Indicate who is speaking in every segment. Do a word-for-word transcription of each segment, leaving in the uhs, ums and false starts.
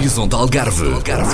Speaker 1: Horizonte Algarve.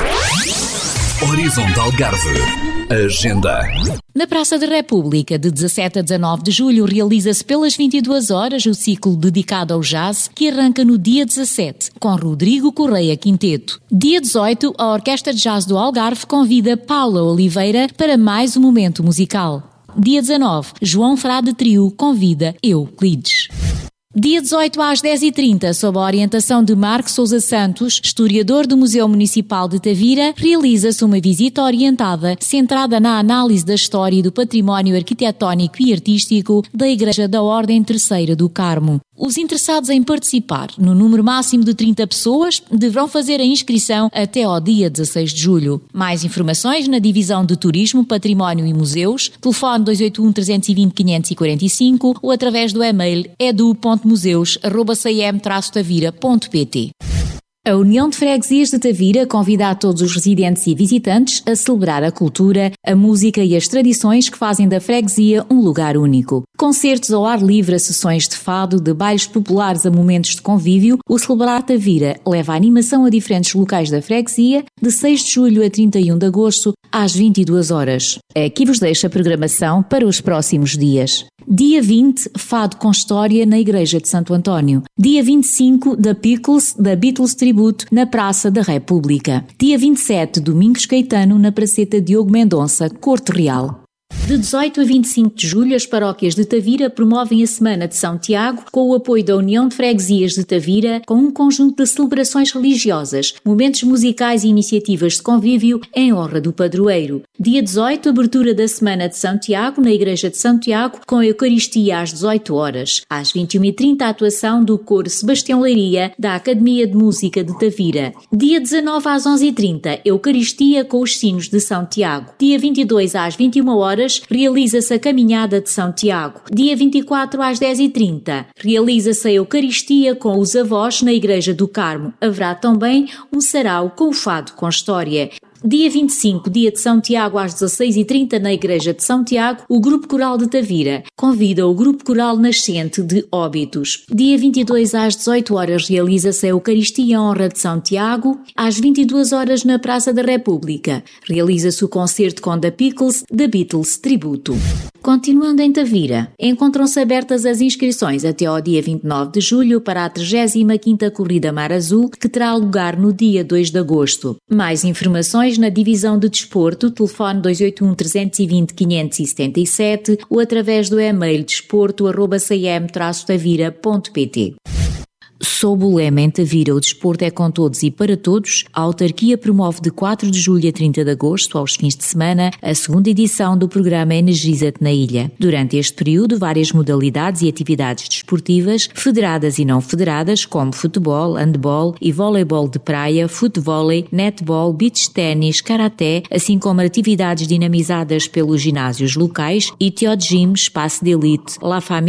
Speaker 1: Horizonte Algarve. Agenda.
Speaker 2: Na Praça da República, de dezassete a dezanove de julho, realiza-se pelas vinte e duas horas o ciclo dedicado ao jazz, que arranca no dia dezassete, com Rodrigo Correia Quinteto. Dia dezoito, a Orquestra de Jazz do Algarve convida Paula Oliveira para mais um momento musical. Dia dezanove, João Frade Trio convida Euclides. Dia dezoito às dez e trinta, sob a orientação de Marco Sousa Santos, historiador do Museu Municipal de Tavira, realiza-se uma visita orientada centrada na análise da história e do património arquitetónico e artístico da Igreja da Ordem Terceira do Carmo. Os interessados em participar, no número máximo de trinta pessoas, deverão fazer a inscrição até ao dia dezasseis de julho. Mais informações na Divisão de Turismo, Património e Museus, telefone dois oito um, três dois zero, cinco quatro cinco ou através do e-mail edu ponto museus arroba c m traço tavira ponto p t. A União de Freguesias de Tavira convida a todos os residentes e visitantes a celebrar a cultura, a música e as tradições que fazem da freguesia um lugar único. Concertos ao ar livre, a sessões de fado, de bailes populares a momentos de convívio, o Celebrar Tavira leva a animação a diferentes locais da freguesia, de seis de julho a trinta e um de agosto, às vinte e duas horas. Aqui vos deixo a programação para os próximos dias. Dia vinte, Fado com História na Igreja de Santo António. Dia vinte e cinco, da Pickles, da Beatles Tributo, na Praça da República. Dia vinte e sete, Domingos Caetano, na Praceta Diogo Mendonça, Corte Real. De dezoito a vinte e cinco de julho, as paróquias de Tavira promovem a Semana de São Tiago com o apoio da União de Freguesias de Tavira, com um conjunto de celebrações religiosas, momentos musicais e iniciativas de convívio em honra do padroeiro. Dia dezoito, abertura da Semana de São Tiago na Igreja de São Tiago, com a Eucaristia às dezoito horas. Às vinte e uma e trinta, a atuação do Coro Sebastião Leiria, da Academia de Música de Tavira. Dia dezanove, às onze e trinta, Eucaristia com os sinos de São Tiago. Dia vinte e dois, às vinte e uma horas, realiza-se a Caminhada de São Tiago. Dia vinte e quatro, às dez e trinta, realiza-se a Eucaristia com os avós na Igreja do Carmo. Haverá também um sarau com o Fado com História. Dia vinte e cinco, dia de São Tiago, às dezasseis e trinta, na Igreja de São Tiago, o Grupo Coral de Tavira convida o Grupo Coral Nascente de Óbidos. Dia vinte e dois, às dezoito horas, realiza-se a Eucaristia em honra de São Tiago. Às vinte e duas horas, na Praça da República, realiza-se o concerto com The Pickles, The Beatles Tributo. Continuando em Tavira, encontram-se abertas as inscrições até ao dia vinte e nove de julho para a trigésima quinta Corrida Mar Azul, que terá lugar no dia dois de agosto. Mais informações na Divisão de Desporto, telefone dois oito um, três dois zero, cinco sete sete ou através do e-mail desporto arroba c m traço tavira ponto p t. Sob o lema Em Tavira, o desporto é com todos e para todos, a autarquia promove de quatro de julho a trinta de agosto, aos fins de semana, a segunda edição do programa Energiza-te na Ilha. Durante este período, várias modalidades e atividades desportivas, federadas e não federadas, como futebol, handball e voleibol de praia, futevôlei, netball, beach ténis, karaté, assim como atividades dinamizadas pelos ginásios locais, Itiod Gym, Espaço de Elite, La Famille